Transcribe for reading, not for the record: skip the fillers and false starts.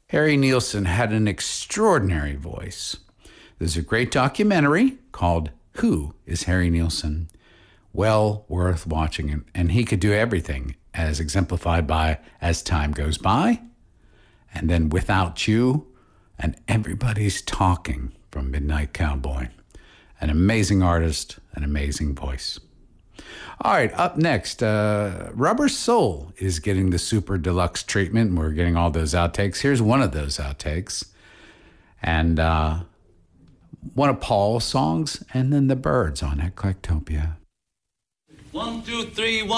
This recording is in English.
Harry Nilsson had an extraordinary voice. There's a great documentary called Who is Harry Nilsson? Well worth watching. And he could do everything, as exemplified by As Time Goes By, and then Without You, and Everybody's Talking from Midnight Cowboy. An amazing artist, an amazing voice. All right, up next, Rubber Soul is getting the super deluxe treatment. We're getting all those outtakes. Here's one of those outtakes. And one of Paul's songs, and then the Byrds on Eclectopia. 1, 2, 3, 1.